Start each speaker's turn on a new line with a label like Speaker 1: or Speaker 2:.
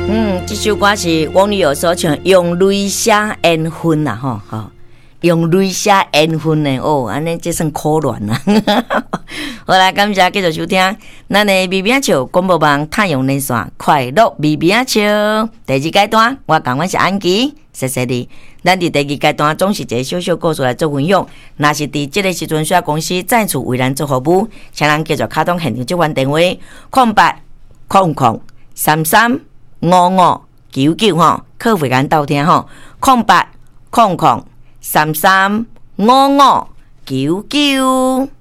Speaker 1: 这首歌是王力友所唱《用泪写缘分》啦，吼，用泪写缘分呢，安尼这算可怜啦。好啦，感谢继续收听，咱的微微笑广播网太阳内线快乐微微笑第二阶段，我讲我是安琪，谢谢你。咱伫第二阶段总是一个小小故事来做分享，若是伫这个时阵需要公司再次为咱做服务，请咱继续卡通现场接阮电话0800335599吼，客服员到听吼0800335599。